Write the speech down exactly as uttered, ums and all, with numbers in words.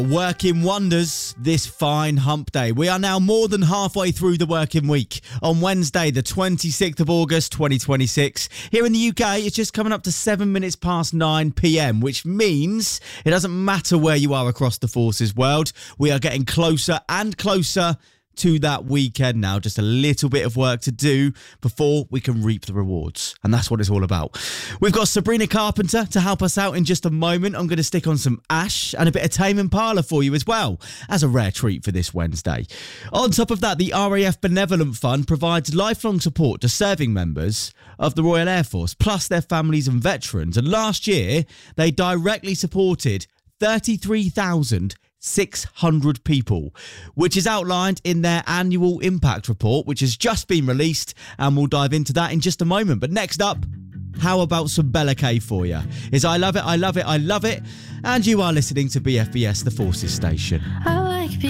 Working wonders this fine hump day. We are now more than halfway through the working week. On Wednesday, the twenty-sixth of August, twenty twenty-six. Here in the U K, it's just coming up to seven minutes past nine p.m, which means it doesn't matter where you are across the forces world. We are getting closer and closer to that weekend now. Just a little bit of work to do before we can reap the rewards. And that's what it's all about. We've got Sabrina Carpenter to help us out in just a moment. I'm going to stick on some Ash and a bit of Tame Impala for you as well, as a rare treat for this Wednesday. On top of that, the R A F Benevolent Fund provides lifelong support to serving members of the Royal Air Force, plus their families and veterans. And last year, they directly supported thirty-three thousand six hundred people, which is outlined in their annual impact report, which has just been released, and we'll dive into that in just a moment. But next up, how about some Bella K for you? Is I love it, I love it, I love it, and you are listening to B F B S, the Forces Station. I like